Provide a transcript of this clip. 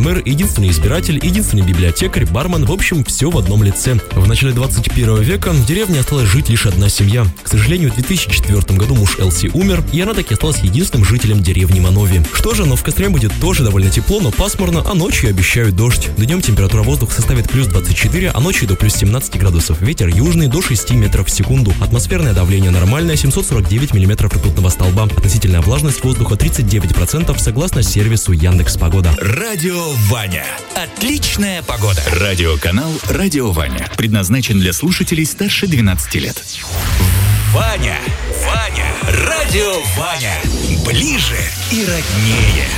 мэр, единственный избиратель, единственный библиотекарь, бармен, в общем, все в одном лице. В начале 21 века в деревне осталась жить лишь одна семья. К сожалению, в 2004 году муж Элси умер, и она так и осталась единственным жителем деревни Манови. Что же, но в Костроме будет тоже довольно тепло, но пасмурно, а ночью обещают дождь. Днем температура воздуха составит плюс 24, а ночью до плюс 17 градусов. Ветер южный до 6 метров в секунду. Атмосферное давление нормальное, 749 миллиметров ртутного столба. Относительная влажность воздуха 39%, согласно сервису Яндекс.Погода. Радио Ваня. Отличная погода. Радиоканал «Радио Ваня». Предназначен для слушателей старше 12 лет. Ваня. Радио Ваня. Ближе и роднее.